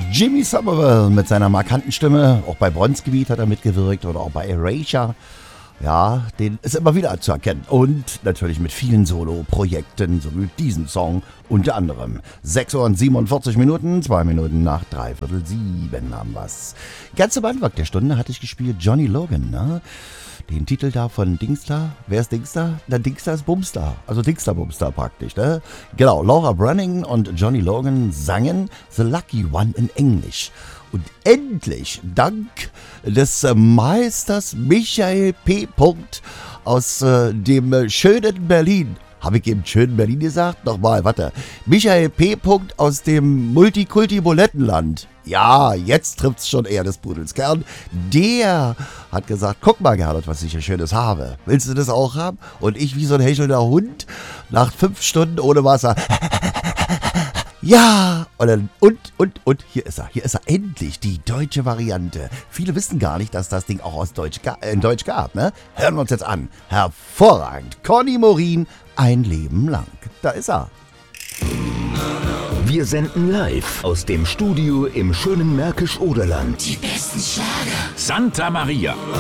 Jimmy Somerville mit seiner markanten Stimme, auch bei Bronzegebiet hat er mitgewirkt oder auch bei Erasure. Ja, den ist immer wieder zu erkennen. Und natürlich mit vielen Solo-Projekten, so wie diesen Song unter anderem. 6 Uhr und 47 Minuten, 2 Minuten nach 6:45 haben wir's. Ganz am Anfang der Stunde hatte ich gespielt Johnny Logan, ne? Den Titel da von Dingsda. Wer ist Dingsda? Na, Dingsda ist Bumstar. Also Dingsda Bumstar praktisch, ne? Genau, Laura Brunning und Johnny Logan sangen The Lucky One in Englisch. Und endlich, dank des Meisters Michael P. aus dem schönen Berlin. Habe ich eben schönen Berlin gesagt? Nochmal, warte. Michael P. aus dem Multikulti-Bulettenland. Ja, jetzt trifft's schon eher des Pudels Kern. Der hat gesagt, guck mal, Gerhard, was ich hier Schönes habe. Willst du das auch haben? Und ich wie so ein hechelnder Hund nach 5 Stunden ohne Wasser. Ja, und hier ist er endlich, die deutsche Variante. Viele wissen gar nicht, dass das Ding auch in Deutsch gab, ne? Hören wir uns jetzt an. Hervorragend. Conny Morin, ein Leben lang. Da ist er. Wir senden live aus dem Studio im schönen Märkisch-Oderland. Die besten Schlager. Santa Maria.